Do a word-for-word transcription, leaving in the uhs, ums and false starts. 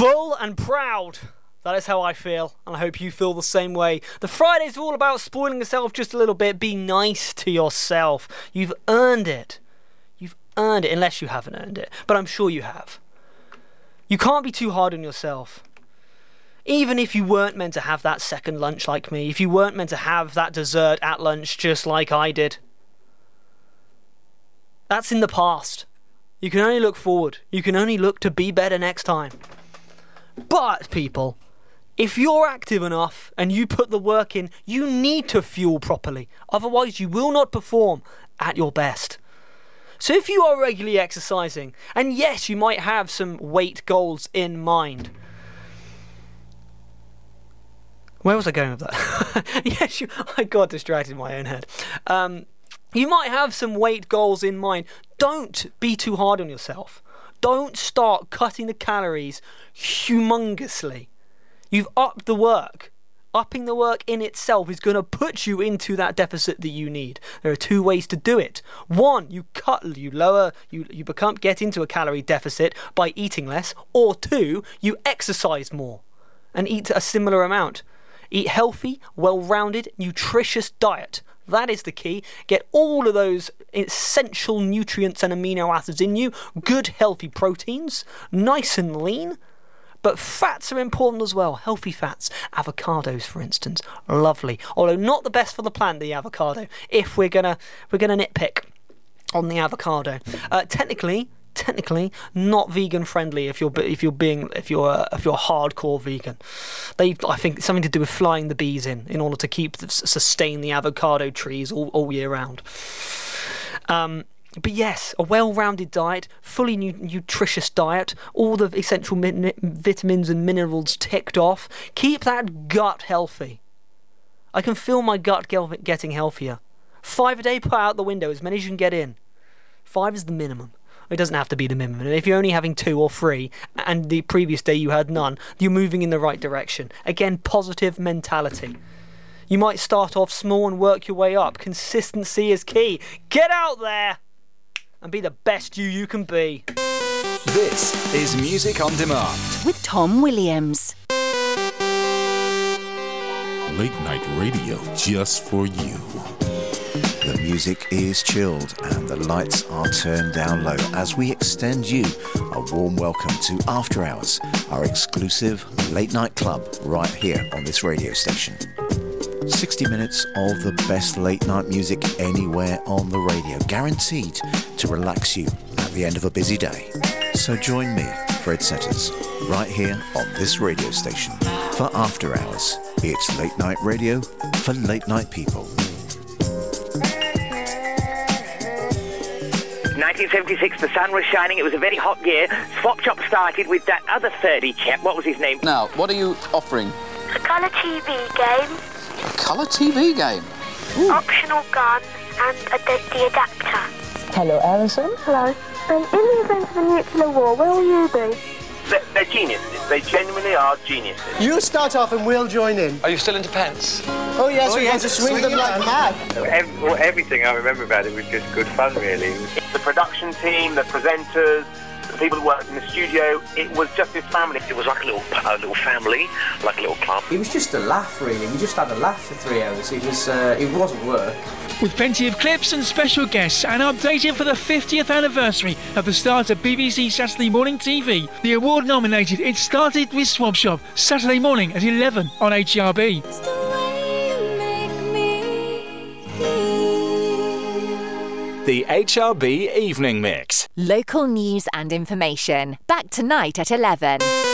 Full and proud. That is how I feel, and I hope you feel the same way. The Fridays are all about spoiling yourself just a little bit. Be nice to yourself. You've earned it. You've earned it, unless you haven't earned it. But I'm sure you have. You can't be too hard on yourself. Even if you weren't meant to have that second lunch like me, if you weren't meant to have that dessert at lunch just like I did. That's in the past. You can only look forward. You can only look to be better next time. But, people, if you're active enough and you put the work in, you need to fuel properly. Otherwise, you will not perform at your best. So if you are regularly exercising, and yes, you might have some weight goals in mind. Where was I going with that? yes, you, I got distracted in my own head. Um, you might have some weight goals in mind. Don't be too hard on yourself. Don't start cutting the calories humongously. You've upped the work. Upping the work in itself is going to put you into that deficit that you need. There are two ways to do it. One, you cut, you lower, you, you become get into a calorie deficit by eating less. Or two, you exercise more and eat a similar amount. Eat healthy, well-rounded, nutritious diet. That is the key. Get all of those essential nutrients and amino acids in you. Good, healthy proteins. Nice and lean. But fats are important as well. Healthy fats. Avocados, for instance. Lovely. Although not the best for the plant, the avocado. If we're gonna we're gonna nitpick on the avocado. Uh, technically, technically not vegan friendly if you're if you're being if you're uh, if you're a hardcore vegan. They I think it's something to do with flying the bees in in order to keep sustain the avocado trees all, all year round. Um. But yes, a well-rounded diet, fully nu- nutritious diet, all the essential min- vitamins and minerals ticked off. Keep that gut healthy. I can feel my gut get- getting healthier. Five a day, put out the window, as many as you can get in. Five is the minimum. It doesn't have to be the minimum. And if you're only having two or three, and the previous day you had none, you're moving in the right direction. Again, positive mentality. You might start off small and work your way up. Consistency is key. Get out there! And be the best you you can be. This is Music on Demand with Tom Williams. Late night radio just for you. The music is chilled and the lights are turned down low as we extend you a warm welcome to After Hours, our exclusive late night club right here on this radio station. sixty minutes of the best late night music anywhere on the radio, guaranteed to relax you at the end of a busy day. So join me, Fred Setters, right here on this radio station for After Hours. It's late night radio for late night people. nineteen seventy-six, the sun was shining, it was a very hot year. Swap Shop started with that other thirty chap, what was his name? Now, what are you offering? A colour T V game. A colour T V game? Ooh. Optional gun and a, the, the adapter. Hello, Alison. Hello. Um, in the event of a nuclear war, where will you be? They're, they're geniuses. They genuinely are geniuses. You start off and we'll join in. Are you still into pence? Oh, yes, oh, we yes, want to swing, swing them like mad. Every, well, everything I remember about it was just good fun, really. The production team, the presenters, the people who worked in the studio, it was just this family. It was like a little a little family, like a little club. It was just a laugh, really. We just had a laugh for three hours. It was, uh, it wasn't work. With plenty of clips and special guests, and updated for the fiftieth anniversary of the start of B B C Saturday Morning T V, the award-nominated It Started with Swap Shop, Saturday morning at eleven on H R B. The H R B Evening Mix. Local news and information. Back tonight at eleven.